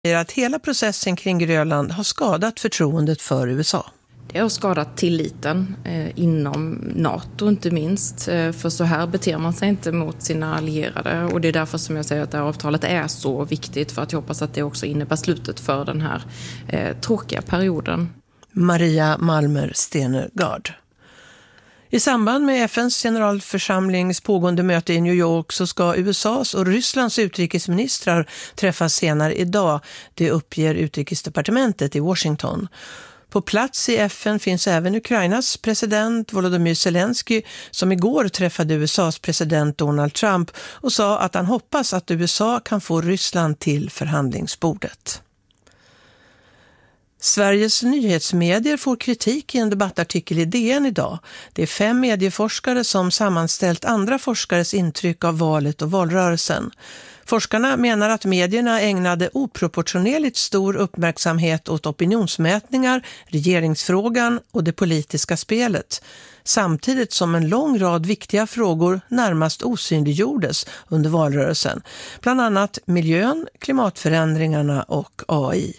säger att hela processen kring Grönland har skadat förtroendet för USA. Det har skadat tilliten inom NATO inte minst. För så här beter man sig inte mot sina allierade. Och det är därför som jag säger att det här avtalet är så viktigt. För att jag hoppas att det också innebär slutet för den här tråkiga perioden. Maria Malmer Stenergaard. I samband med FNs generalförsamlings pågående möte i New York så ska USAs och Rysslands utrikesministrar träffas senare idag. Det uppger utrikesdepartementet i Washington. På plats i FN finns även Ukrainas president Volodymyr Zelensky som igår träffade USAs president Donald Trump och sa att han hoppas att USA kan få Ryssland till förhandlingsbordet. Sveriges nyhetsmedier får kritik i en debattartikel i DN idag. Det är 5 medieforskare som sammanställt andra forskares intryck av valet och valrörelsen. Forskarna menar att medierna ägnade oproportionerligt stor uppmärksamhet åt opinionsmätningar, regeringsfrågan och det politiska spelet, samtidigt som en lång rad viktiga frågor närmast osynliggjordes under valrörelsen, bland annat miljön, klimatförändringarna och AI.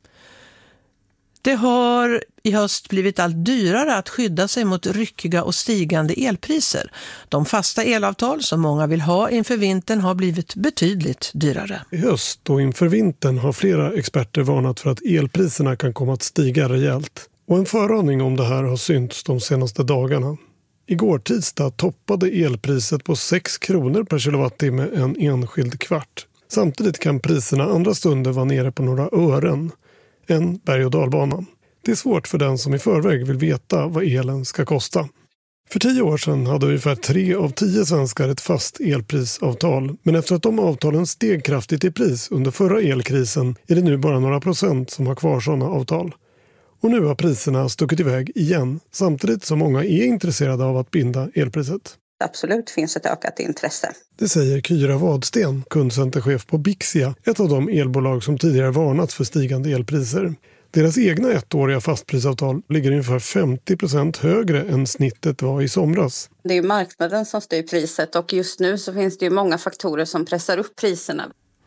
Det har i höst blivit allt dyrare att skydda sig mot ryckiga och stigande elpriser. De fasta elavtal som många vill ha inför vintern har blivit betydligt dyrare. I höst och inför vintern har flera experter varnat för att elpriserna kan komma att stiga rejält. Och en föraning om det här har synts de senaste dagarna. Igår tisdag toppade elpriset på 6 kronor per kilowattimme en enskild kvart. Samtidigt kan priserna andra stunder vara nere på några ören. En berg- och dalbana. Det är svårt för den som i förväg vill veta vad elen ska kosta. För 10 år sedan hade ungefär 3 av 10 svenskar ett fast elprisavtal. Men efter att de avtalen steg kraftigt i pris under förra elkrisen är det nu bara några procent som har kvar sådana avtal. Och nu har priserna stuckit iväg igen, samtidigt som många är intresserade av att binda elpriset. Absolut finns ett ökat intresse. Det säger Kyra Wadsten, kundcenterchef på Bixia, ett av de elbolag som tidigare varnat för stigande elpriser. Deras egna ettåriga fastprisavtal ligger ungefär 50% högre än snittet var i somras. Det är ju marknaden som styr priset och just nu så finns det ju många faktorer som pressar upp priserna.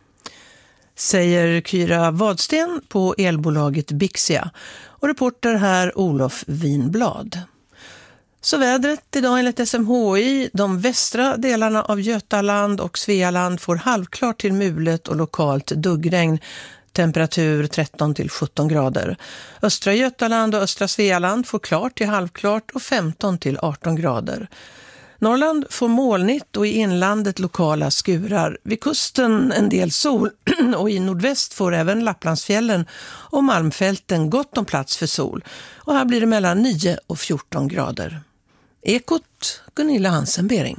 Säger Kyra Wadsten på elbolaget Bixia. Och reporter här Olof Winblad. Så vädret idag enligt SMHI, de västra delarna av Götaland och Svealand får halvklart till mulet och lokalt duggregn. Temperatur 13 till 17 grader. Östra Götaland och östra Svealand får klart till halvklart och 15 till 18 grader. Norrland får molnigt och i inlandet lokala skurar. Vid kusten en del sol och i nordväst får även Lapplandsfjällen och Malmfälten gott om plats för sol. Och här blir det mellan 9 och 14 grader. Ekot Gunilla Hansen-Bering.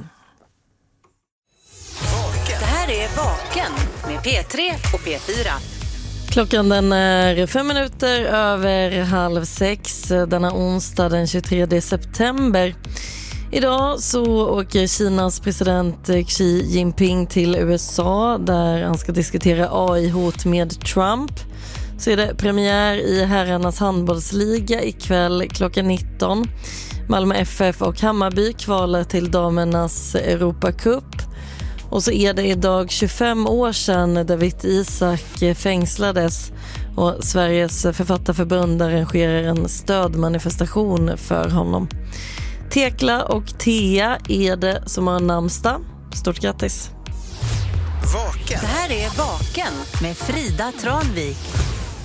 Det här är Vaken med P3 och P4. Klockan den är 5 minuter över 5:30 denna onsdag den 23 september. Idag så åker Kinas president Xi Jinping till USA där han ska diskutera AI-hot med Trump. Så är det premiär i herrarnas handbollsliga ikväll klockan 19. Malmö FF och Hammarby kvalar till damernas Europacup. Och så är det idag 25 år sedan David Isak fängslades och Sveriges författarförbund arrangerar en stödmanifestation för honom. Tekla och Thea är det som har namnsdag. Stort grattis! Vaken. Det här är Vaken med Frida Tranvik.